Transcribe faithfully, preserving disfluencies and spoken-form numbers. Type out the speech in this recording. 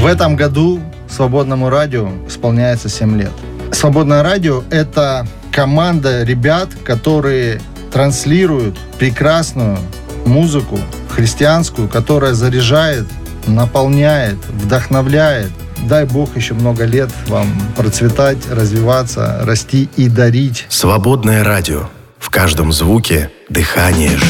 этом году Свободному радио исполняется семь лет. Свободное радио – это команда ребят, которые транслируют прекрасную музыку христианскую, которая заряжает, наполняет, вдохновляет. Дай Бог еще много лет вам процветать, развиваться, расти и дарить. Свободное радио. В каждом звуке дыхание